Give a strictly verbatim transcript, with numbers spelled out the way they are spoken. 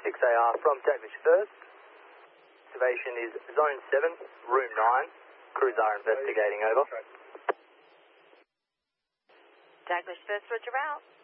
six A R from Daglish First. Observation is Zone seven, Room nine. Crews are investigating, over. Daglish First, roger out.